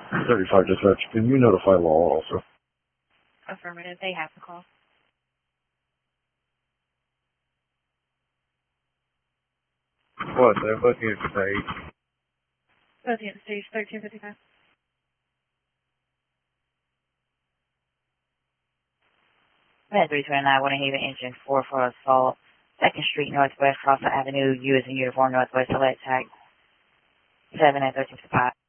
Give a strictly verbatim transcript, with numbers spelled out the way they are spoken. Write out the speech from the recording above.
thirty-five dispatch, can you notify law also? Affirmative, they have the call. What, they're looking at stage? Looking at stage thirteen fifty-five. Med three twenty-nine, Winter Haven engine four for assault. second Street Northwest, Crossville Avenue, U as in uniform, Northwest, select tag seven at thirteen fifty-five.